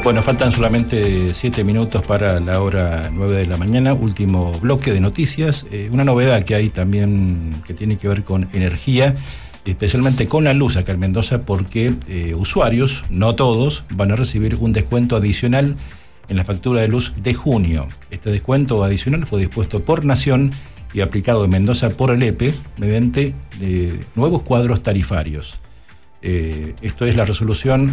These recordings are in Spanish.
Bueno, faltan solamente 7 minutos para la hora 9 de la mañana, último bloque de noticias. Una novedad que hay también que tiene que ver con energía, especialmente con la luz acá en Mendoza, porque usuarios, no todos, van a recibir un descuento adicional en la factura de luz de junio. Este descuento adicional fue dispuesto por Nación y aplicado en Mendoza por el EPE mediante nuevos cuadros tarifarios. Esto es la resolución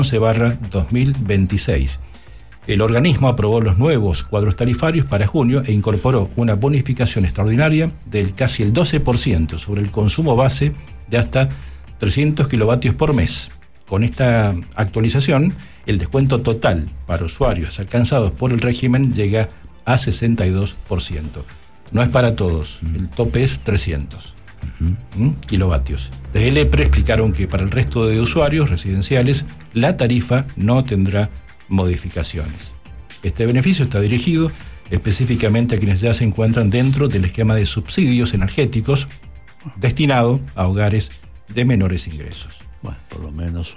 111/2026. El organismo aprobó los nuevos cuadros tarifarios para junio e incorporó una bonificación extraordinaria del casi el 12% sobre el consumo base de hasta 300 kilovatios por mes. Con esta actualización, el descuento total para usuarios alcanzados por el régimen llega a 62%. No es para todos, el tope es 300 kilovatios. Desde el EPRE explicaron que para el resto de usuarios residenciales la tarifa no tendrá modificaciones. Este beneficio está dirigido específicamente a quienes ya se encuentran dentro del esquema de subsidios energéticos destinado a hogares de menores ingresos. Bueno, por lo menos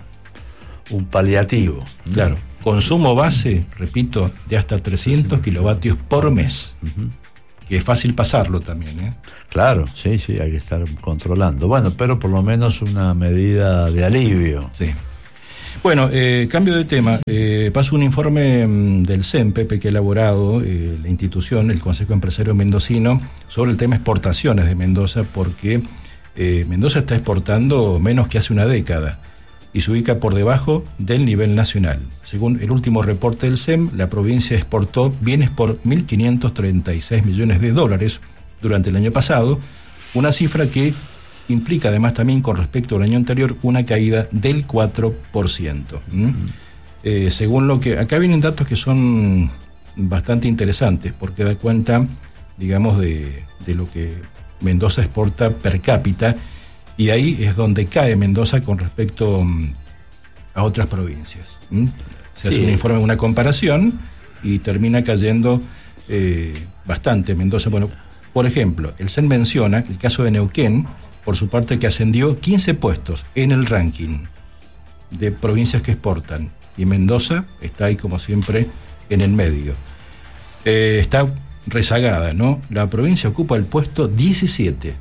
un paliativo. Claro, consumo base, repito, de hasta 300 kilovatios por mes. Que es fácil pasarlo también, ¿eh? Claro, sí, hay que estar controlando. Bueno, pero por lo menos una medida de alivio. Sí. Bueno, cambio de tema. Paso un informe del CEMPE que ha elaborado la institución, el Consejo Empresario Mendocino, sobre el tema exportaciones de Mendoza, porque Mendoza está exportando menos que hace una década y se ubica por debajo del nivel nacional. Según el último reporte del CEM, la provincia exportó bienes por 1.536 millones de dólares durante el año pasado, una cifra que implica además también con respecto al año anterior una caída del 4%. Según lo que... Acá vienen datos que son bastante interesantes porque da cuenta, digamos, de lo que Mendoza exporta per cápita, y ahí es donde cae Mendoza con respecto a otras provincias. Se hace un informe, una comparación, y termina cayendo bastante Mendoza. Bueno, por ejemplo, el CEN menciona el caso de Neuquén, por su parte, que ascendió 15 puestos en el ranking de provincias que exportan, y Mendoza está ahí como siempre en el medio. Está rezagada, ¿no? La provincia ocupa el puesto 17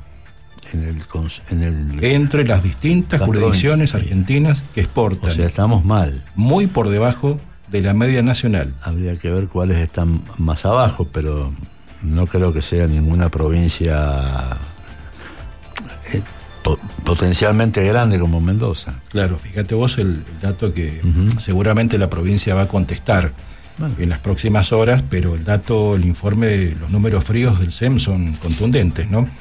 entre las distintas jurisdicciones argentinas que exportan. O sea, estamos mal. Muy por debajo de la media nacional. Habría que ver cuáles están más abajo, pero no creo que sea ninguna provincia potencialmente grande como Mendoza. Claro, fíjate vos el dato que seguramente la provincia va a contestar en las próximas horas, pero el informe de los números fríos del CEM son contundentes, ¿no?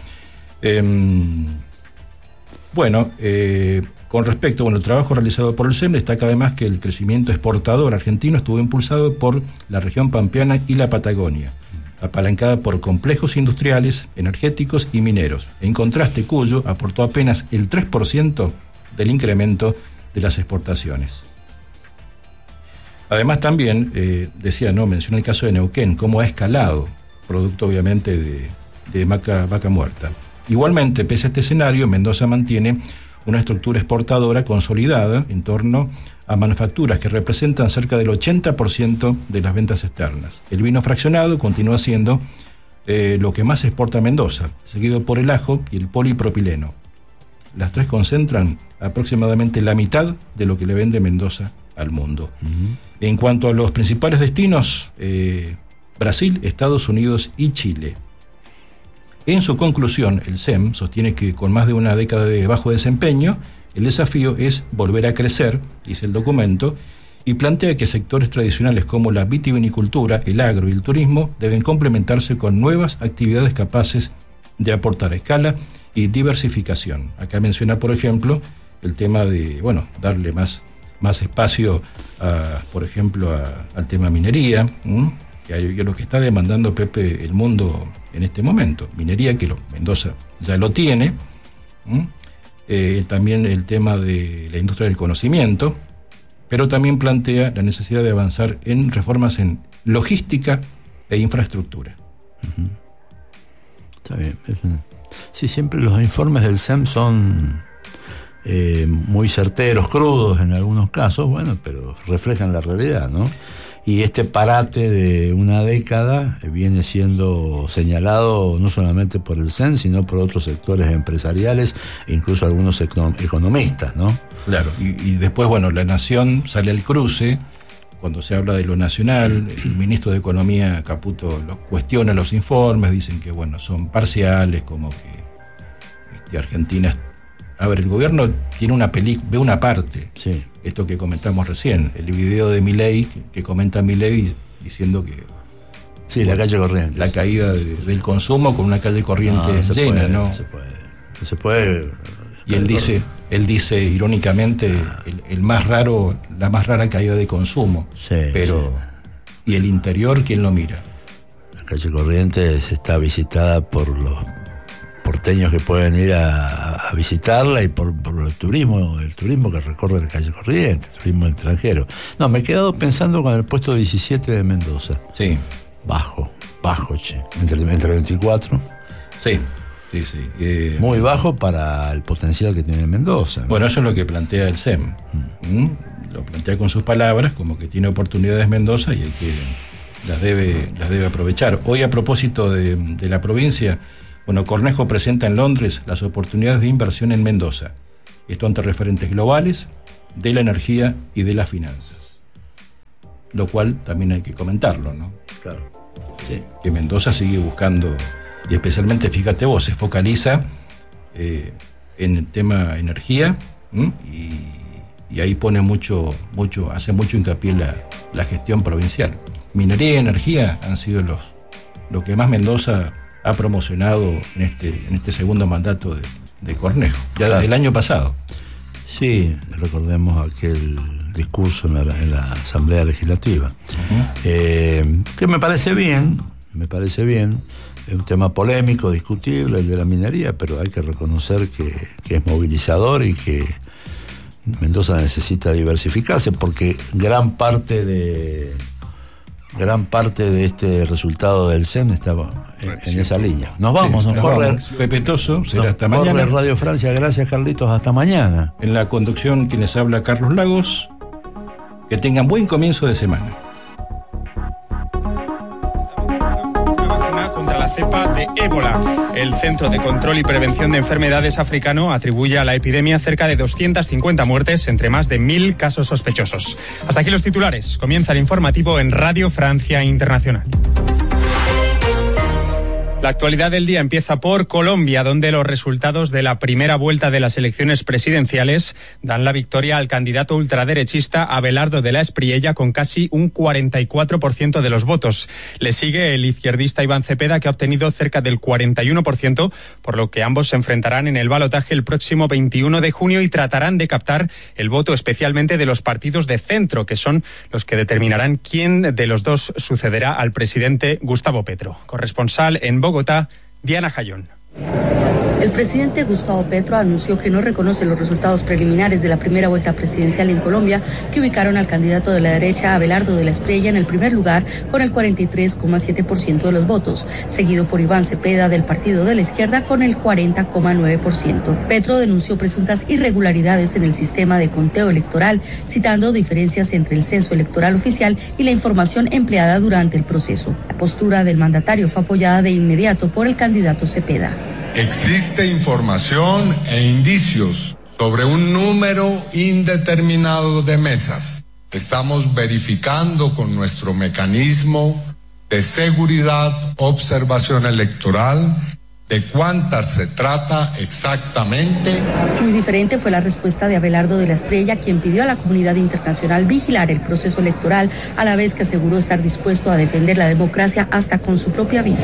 Con respecto al trabajo realizado por el CEM, destaca además que el crecimiento exportador argentino estuvo impulsado por la región pampeana y la Patagonia, apalancada por complejos industriales, energéticos y mineros. En contraste, Cuyo aportó apenas el 3% del incremento de las exportaciones. Además también, menciona el caso de Neuquén, cómo ha escalado, producto obviamente de vaca muerta. Igualmente, pese a este escenario, Mendoza mantiene una estructura exportadora consolidada en torno a manufacturas que representan cerca del 80% de las ventas externas. El vino fraccionado continúa siendo lo que más exporta Mendoza, seguido por el ajo y el polipropileno. Las tres concentran aproximadamente la mitad de lo que le vende Mendoza al mundo. En cuanto a los principales destinos, Brasil, Estados Unidos y Chile. En su conclusión, el CEM sostiene que con más de una década de bajo desempeño, el desafío es volver a crecer, dice el documento, y plantea que sectores tradicionales como la vitivinicultura, el agro y el turismo deben complementarse con nuevas actividades capaces de aportar escala y diversificación. Acá menciona, por ejemplo, el tema de, darle más espacio, por ejemplo, al tema minería, que es lo que está demandando, Pepe, el mundo en este momento. Minería, que Mendoza ya lo tiene. También el tema de la industria del conocimiento, pero también plantea la necesidad de avanzar en reformas en logística e infraestructura. Está bien. Sí, siempre los informes del CEM son muy certeros, crudos en algunos casos, bueno, pero reflejan la realidad, ¿no? Y este parate de una década viene siendo señalado no solamente por el CEN, sino por otros sectores empresariales e incluso algunos economistas, ¿no? Claro, y después, bueno, La Nación sale al cruce cuando se habla de lo nacional. El ministro de Economía, Caputo, cuestiona los informes, dicen que, bueno, son parciales, como que Argentina... A ver, el gobierno tiene ve una parte, sí. Esto que comentamos recién, el video de Milei, que comenta Milei diciendo que... Sí, bueno, la calle Corrientes. La caída del consumo con una calle Corrientes llena, ¿no? No se puede. Y él dice irónicamente, la más rara caída de consumo. Sí, pero, sí. ¿Y el interior quién lo mira? La calle Corrientes está visitada por los porteños que pueden ir a visitarla y por el turismo que recorre la calle Corrientes, turismo extranjero. No, me he quedado pensando con el puesto 17 de Mendoza. Sí. Bajo, che. Entre 24. Sí. Muy bajo para el potencial que tiene Mendoza, ¿no? Bueno, eso es lo que plantea el CEM. Lo plantea con sus palabras, como que tiene oportunidades Mendoza y hay que las debe aprovechar. Hoy, a propósito de la provincia, bueno, Cornejo presenta en Londres las oportunidades de inversión en Mendoza. Esto ante referentes globales de la energía y de las finanzas. Lo cual también hay que comentarlo, ¿no? Claro. Sí. Que Mendoza sigue buscando, y especialmente, fíjate vos, se focaliza en el tema energía, y ahí pone hace mucho hincapié la gestión provincial. Minería y energía han sido lo que más Mendoza ha promocionado en este segundo mandato de Cornejo, ya desde el año pasado. Sí, recordemos aquel discurso en la Asamblea Legislativa, que me parece bien, es un tema polémico, discutible, el de la minería, pero hay que reconocer que es movilizador y que Mendoza necesita diversificarse, porque gran parte de este resultado del CEN estaba en esa línea. Nos vamos. Pepe Toso, será hasta mañana. Radio Francia, gracias Carlitos, hasta mañana. En la conducción, quienes habla, Carlos Lagos. Que tengan buen comienzo de semana. Contra la cepa de ébola. El Centro de Control y Prevención de Enfermedades africano atribuye a la epidemia cerca de 250 muertes entre más de 1.000 casos sospechosos. Hasta aquí los titulares. Comienza el informativo en Radio Francia Internacional. La actualidad del día empieza por Colombia, donde los resultados de la primera vuelta de las elecciones presidenciales dan la victoria al candidato ultraderechista Abelardo de la Espriella con casi un 44% de los votos. Le sigue el izquierdista Iván Cepeda, que ha obtenido cerca del 41%, por lo que ambos se enfrentarán en el balotaje el próximo 21 de junio y tratarán de captar el voto especialmente de los partidos de centro, que son los que determinarán quién de los dos sucederá al presidente Gustavo Petro. Corresponsal en Bogotá, Diana Jayón. El presidente Gustavo Petro anunció que no reconoce los resultados preliminares de la primera vuelta presidencial en Colombia, que ubicaron al candidato de la derecha, Abelardo de la Espriella, en el primer lugar con el 43,7% de los votos, seguido por Iván Cepeda del partido de la izquierda con el 40,9%. Petro denunció presuntas irregularidades en el sistema de conteo electoral, citando diferencias entre el censo electoral oficial y la información empleada durante el proceso. La postura del mandatario fue apoyada de inmediato por el candidato Cepeda. Existe información e indicios sobre un número indeterminado de mesas. Estamos verificando con nuestro mecanismo de seguridad, observación electoral, de cuántas se trata exactamente. Muy diferente fue la respuesta de Abelardo de la Espriella, quien pidió a la comunidad internacional vigilar el proceso electoral, a la vez que aseguró estar dispuesto a defender la democracia hasta con su propia vida.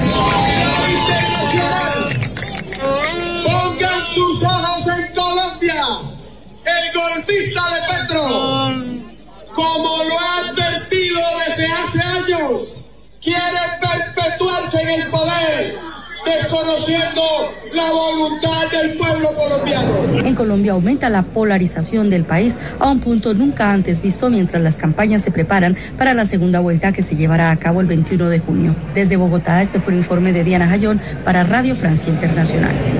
Pongan sus ojos en Colombia. El golpista de Petro, como lo ha advertido desde hace años, quiere perpetuarse en el poder, desconociendo la voluntad del pueblo colombiano. En Colombia aumenta la polarización del país a un punto nunca antes visto, mientras las campañas se preparan para la segunda vuelta que se llevará a cabo el 21 de junio. Desde Bogotá, este fue el informe de Diana Jayón para Radio Francia Internacional.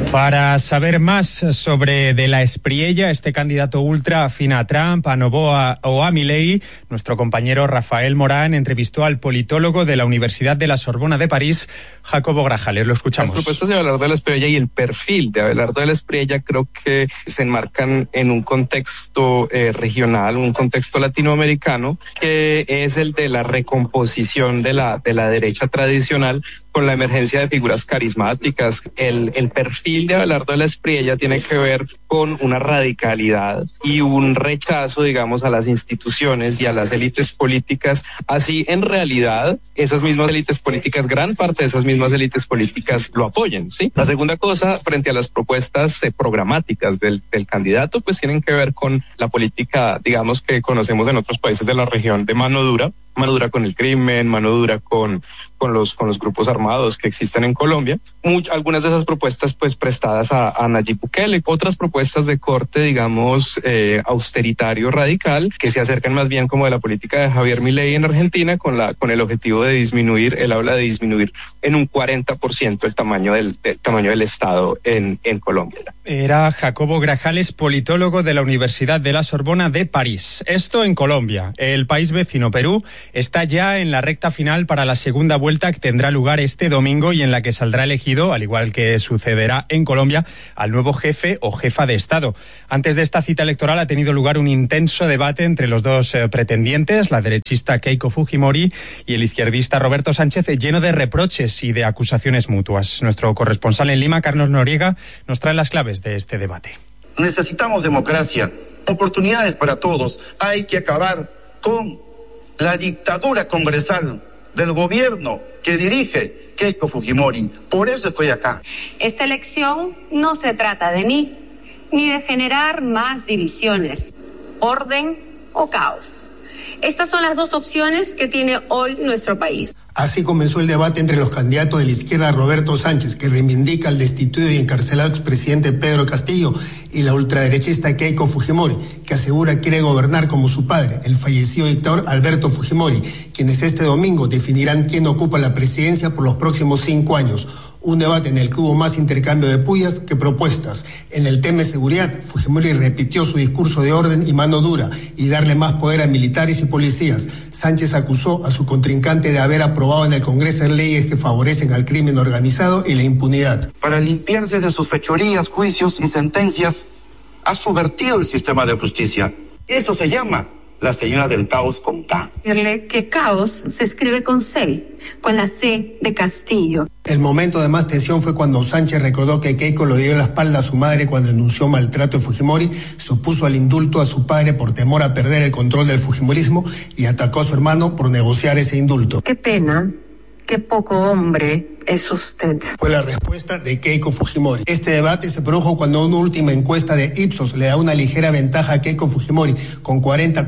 Para saber más sobre de la Espriella, este candidato ultra afín a Trump, a Noboa o a Milei, nuestro compañero Rafael Morán entrevistó al politólogo de la Universidad de la Sorbona de París, Jacobo Grajales. Lo escuchamos. Las propuestas de Abelardo de la Espriella y el perfil de Abelardo de la Espriella creo que se enmarcan en un contexto regional, un contexto latinoamericano, que es el de la recomposición de la derecha tradicional con la emergencia de figuras carismáticas. El perfil de Abelardo de la Espriella tiene que ver con una radicalidad y un rechazo, digamos, a las instituciones y a las élites políticas. Así, en realidad, esas mismas élites políticas, gran parte de esas mismas élites políticas lo apoyen, ¿sí? La segunda cosa, frente a las propuestas programáticas del candidato, pues tienen que ver con la política, digamos, que conocemos en otros países de la región de mano dura con el crimen, mano dura con los grupos armados que existen en Colombia. Algunas de esas propuestas pues prestadas a Nayib Bukele, otras propuestas de corte, digamos, austeritario radical, que se acercan más bien como de la política de Javier Milei en Argentina, con el objetivo de disminuir, él habla de disminuir en un 40% el tamaño del Estado en Colombia. Era Jacobo Grajales, politólogo de la Universidad de la Sorbona de París. Esto en Colombia. El país vecino, Perú, está ya en la recta final para la segunda vuelta que tendrá lugar este domingo y en la que saldrá elegido, al igual que sucederá en Colombia, al nuevo jefe o jefa de Estado. Antes de esta cita electoral ha tenido lugar un intenso debate entre los dos pretendientes, la derechista Keiko Fujimori y el izquierdista Roberto Sánchez, lleno de reproches y de acusaciones mutuas. Nuestro corresponsal en Lima, Carlos Noriega, nos trae las claves de este debate. Necesitamos democracia, oportunidades para todos. Hay que acabar con la dictadura congresal del gobierno que dirige Keiko Fujimori. Por eso estoy acá. Esta elección no se trata de mí, ni de generar más divisiones, orden o caos. Estas son las dos opciones que tiene hoy nuestro país. Así comenzó el debate entre los candidatos de la izquierda, Roberto Sánchez, que reivindica al destituido y encarcelado expresidente Pedro Castillo, y la ultraderechista Keiko Fujimori, que asegura quiere gobernar como su padre, el fallecido dictador Alberto Fujimori, quienes este domingo definirán quién ocupa la presidencia por los próximos 5 años. Un debate en el que hubo más intercambio de pullas que propuestas. En el tema de seguridad, Fujimori repitió su discurso de orden y mano dura y darle más poder a militares y policías. Sánchez acusó a su contrincante de haber aprobado en el Congreso leyes que favorecen al crimen organizado y la impunidad. Para limpiarse de sus fechorías, juicios y sentencias, ha subvertido el sistema de justicia. Eso se llama la señora del caos con K. Decirle que caos se escribe con C, con la C de Castillo. El momento de más tensión fue cuando Sánchez recordó que Keiko le dio la espalda a su madre cuando denunció maltrato de Fujimori, se opuso al indulto a su padre por temor a perder el control del fujimorismo y atacó a su hermano por negociar ese indulto. Qué pena, qué poco hombre es usted. Fue la respuesta de Keiko Fujimori. Este debate se produjo cuando una última encuesta de Ipsos le da una ligera ventaja a Keiko Fujimori, con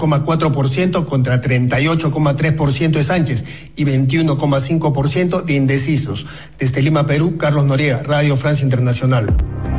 40,4% contra 38,3% de Sánchez y 21,5% de indecisos. Desde Lima, Perú, Carlos Noriega, Radio Francia Internacional.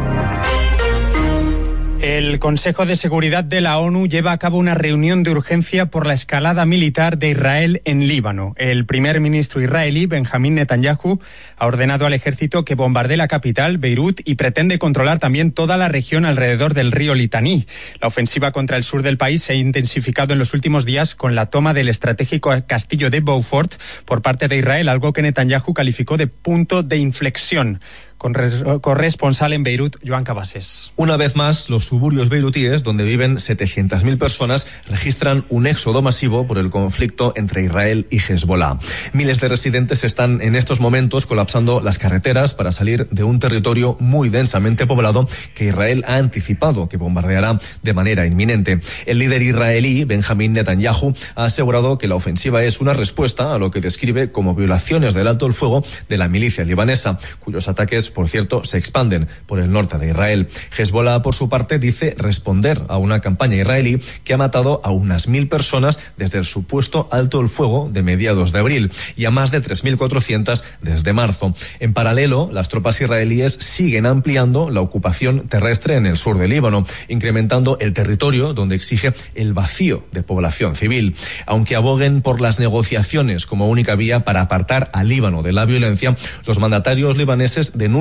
El Consejo de Seguridad de la ONU lleva a cabo una reunión de urgencia por la escalada militar de Israel en Líbano. El primer ministro israelí, Benjamín Netanyahu, ha ordenado al ejército que bombardee la capital, Beirut, y pretende controlar también toda la región alrededor del río Litaní. La ofensiva contra el sur del país se ha intensificado en los últimos días con la toma del estratégico castillo de Beaufort por parte de Israel, algo que Netanyahu calificó de punto de inflexión. Corresponsal en Beirut, Joan Cabases. Una vez más, los suburbios beirutíes, donde viven 700.000 personas, registran un éxodo masivo por el conflicto entre Israel y Hezbollah. Miles de residentes están en estos momentos colapsando las carreteras para salir de un territorio muy densamente poblado que Israel ha anticipado que bombardeará de manera inminente. El líder israelí, Benjamín Netanyahu, ha asegurado que la ofensiva es una respuesta a lo que describe como violaciones del alto el fuego de la milicia libanesa, cuyos ataques, por cierto, se expanden por el norte de Israel. Hezbollah, por su parte, dice responder a una campaña israelí que ha matado a unas 1.000 personas desde el supuesto alto el fuego de mediados de abril y a más de 3.400 desde marzo. En paralelo, las tropas israelíes siguen ampliando la ocupación terrestre en el sur del Líbano, incrementando el territorio donde exige el vacío de población civil. Aunque aboguen por las negociaciones como única vía para apartar al Líbano de la violencia, los mandatarios libaneses denuncian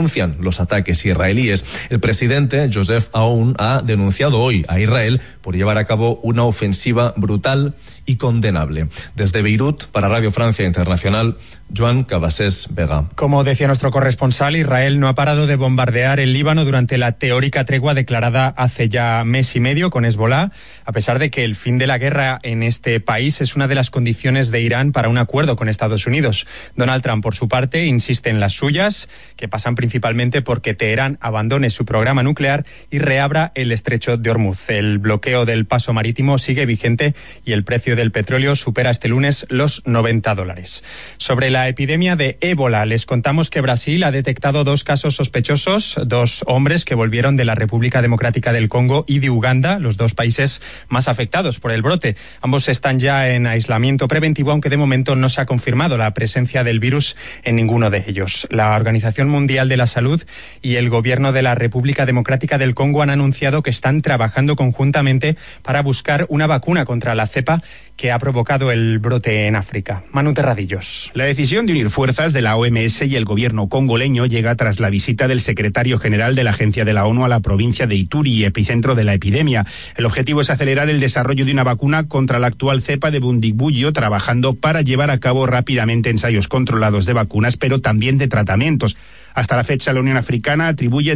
denuncian los ataques israelíes. El presidente Joseph Aoun ha denunciado hoy a Israel por llevar a cabo una ofensiva brutal y condenable. Desde Beirut, para Radio Francia Internacional, Joan Cabasés Vega. Como decía nuestro corresponsal, Israel no ha parado de bombardear el Líbano durante la teórica tregua declarada hace ya mes y medio con Hezbolá, a pesar de que el fin de la guerra en este país es una de las condiciones de Irán para un acuerdo con Estados Unidos. Donald Trump, por su parte, insiste en las suyas, que pasan principalmente porque Teherán abandone su programa nuclear y reabra el estrecho de Hormuz. El bloqueo del paso marítimo sigue vigente y el precio del petróleo supera este lunes los $90. Sobre la epidemia de ébola, les contamos que Brasil ha detectado 2 casos sospechosos, 2 hombres que volvieron de la República Democrática del Congo y de Uganda, los 2 países más afectados por el brote. Ambos están ya en aislamiento preventivo, aunque de momento no se ha confirmado la presencia del virus en ninguno de ellos. La Organización Mundial de la Salud y el gobierno de la República Democrática del Congo han anunciado que están trabajando conjuntamente para buscar una vacuna contra la cepa que ha provocado el brote en África. Manu Terradillos. La decisión de unir fuerzas de la OMS y el gobierno congoleño llega tras la visita del secretario general de la Agencia de la ONU a la provincia de Ituri, epicentro de la epidemia. El objetivo es acelerar el desarrollo de una vacuna contra la actual cepa de Bundibugyo, trabajando para llevar a cabo rápidamente ensayos controlados de vacunas, pero también de tratamientos. Hasta la fecha, la Unión Africana atribuye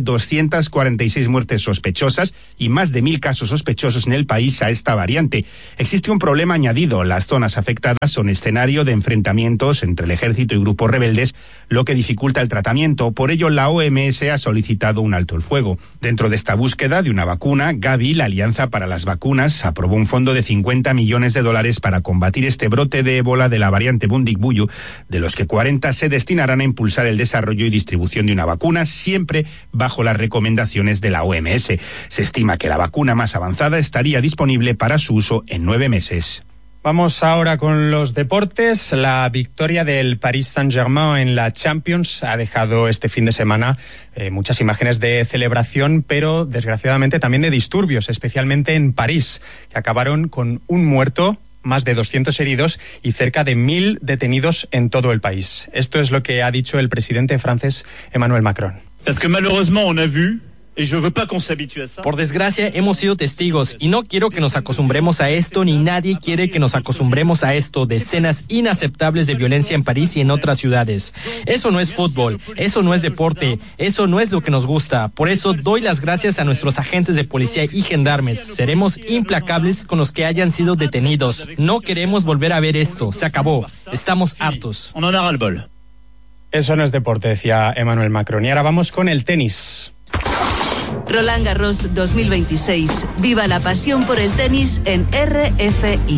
246 muertes sospechosas y más de 1.000 casos sospechosos en el país a esta variante. Existe un problema añadido. Las zonas afectadas son escenario de enfrentamientos entre el ejército y grupos rebeldes, lo que dificulta el tratamiento. Por ello, la OMS ha solicitado un alto el fuego. Dentro de esta búsqueda de una vacuna, Gavi, la Alianza para las Vacunas, aprobó un fondo de $50 millones para combatir este brote de ébola de la variante Bundibugyo, de los que 40 se destinarán a impulsar el desarrollo y distribución de una vacuna, siempre bajo las recomendaciones de la OMS. Se estima que la vacuna más avanzada estaría disponible para su uso en 9 meses. Vamos ahora con los deportes. La victoria del Paris Saint-Germain en la Champions ha dejado este fin de semana muchas imágenes de celebración, pero desgraciadamente también de disturbios, especialmente en París, que acabaron con un muerto, más de 200 heridos y cerca de 1.000 detenidos en todo el país. Esto es lo que ha dicho el presidente francés Emmanuel Macron. Por desgracia, hemos sido testigos y no quiero que nos acostumbremos a esto, ni nadie quiere que nos acostumbremos a esto, de escenas inaceptables de violencia en París y en otras ciudades. Eso no es fútbol, eso no es deporte, eso no es lo que nos gusta. Por eso doy las gracias a nuestros agentes de policía y gendarmes. Seremos implacables con los que hayan sido detenidos. No queremos volver a ver esto. Se acabó. Estamos hartos. Eso no es deporte, decía Emmanuel Macron. Y ahora vamos con el tenis. Roland Garros 2026. Viva la pasión por el tenis en RFI.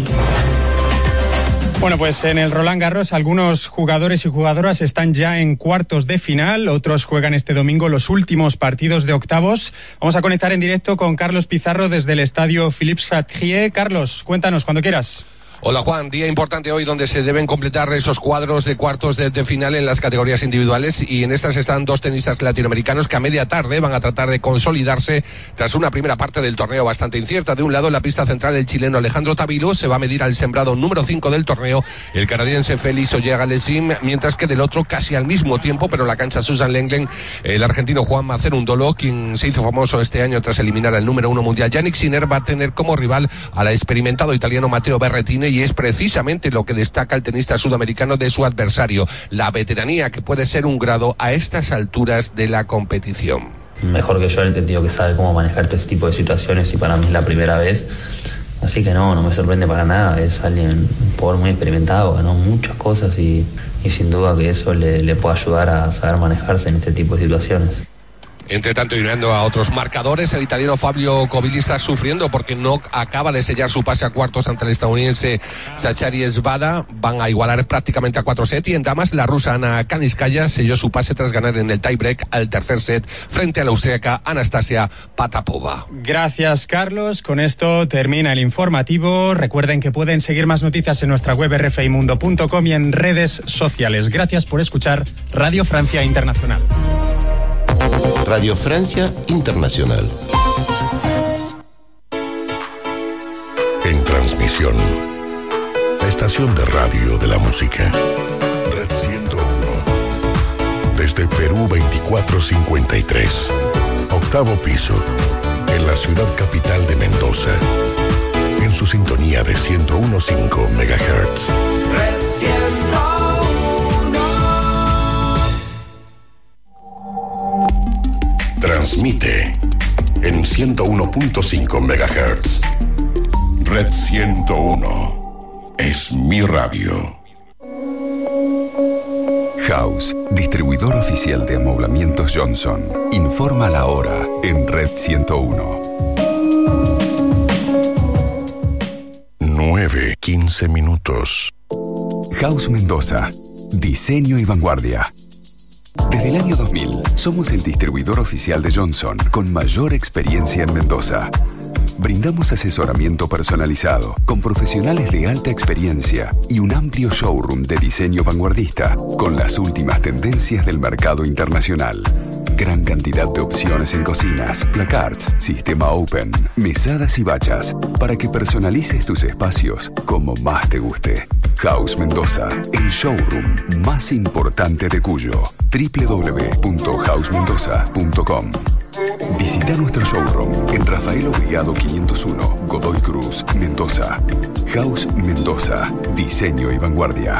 Bueno, pues en el Roland Garros algunos jugadores y jugadoras están ya en cuartos de final, otros juegan este domingo los últimos partidos de octavos. Vamos a conectar en directo con Carlos Pizarro desde el estadio Philippe Chatrier. Carlos, cuéntanos cuando quieras. Hola Juan, día importante hoy donde se deben completar esos cuadros de cuartos de final en las categorías individuales, y en estas están 2 tenistas latinoamericanos que a media tarde van a tratar de consolidarse tras una primera parte del torneo bastante incierta. De un lado, en la pista central, el chileno Alejandro Tavilo se va a medir al sembrado número 5 del torneo, el canadiense Félix Auger-Aliassime, mientras que del otro, casi al mismo tiempo, pero en la cancha Susan Lenglen, el argentino Juanma Cerúndolo, quien se hizo famoso este año tras eliminar al número 1 mundial Jannik Sinner, va a tener como rival al experimentado italiano Matteo Berrettini, y es precisamente lo que destaca el tenista sudamericano de su adversario, la veteranía, que puede ser un grado a estas alturas de la competición. Mejor que yo en el sentido que sabe cómo manejar este tipo de situaciones, y para mí es la primera vez, así que no me sorprende para nada. Es alguien, un jugador muy experimentado, ganó muchas cosas y sin duda que eso le puede ayudar a saber manejarse en este tipo de situaciones. Entre tanto, y mirando a otros marcadores, el italiano Fabio Covilli está sufriendo porque no acaba de sellar su pase a cuartos ante el estadounidense Zachary Svada. Van a igualar prácticamente a 4 sets, y en damas la rusa Ana Kaniskaya selló su pase tras ganar en el tiebreak al tercer set frente a la austríaca Anastasia Patapova. Gracias, Carlos. Con esto termina el informativo. Recuerden que pueden seguir más noticias en nuestra web rfimundo.com y en redes sociales. Gracias por escuchar Radio Francia Internacional. Radio Francia Internacional. En transmisión, la estación de radio de la música. Red 101. desde Perú 2453. Octavo piso, en la ciudad capital de Mendoza. En su sintonía de 101.5 MHz. Red 101. Transmite en 101.5 MHz. Red 101 es mi radio. House, distribuidor oficial de amoblamientos Johnson. Informa la hora en Red 101. 9:15 minutos. House Mendoza. Diseño y vanguardia. Desde el año 2000, somos el distribuidor oficial de Johnson con mayor experiencia en Mendoza. Brindamos asesoramiento personalizado, con profesionales de alta experiencia y un amplio showroom de diseño vanguardista, con las últimas tendencias del mercado internacional. Gran cantidad de opciones en cocinas, placards, sistema open, mesadas y bachas, para que personalices tus espacios como más te guste. House Mendoza, el showroom más importante de Cuyo. www.housemendoza.com. Visita nuestro showroom en Rafael Obligado 501, Godoy Cruz, Mendoza. House Mendoza, diseño y vanguardia.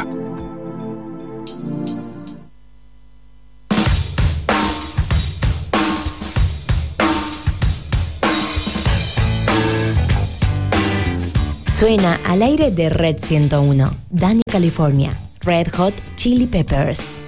Suena al aire de Red 101, Dani, California, Red Hot Chili Peppers.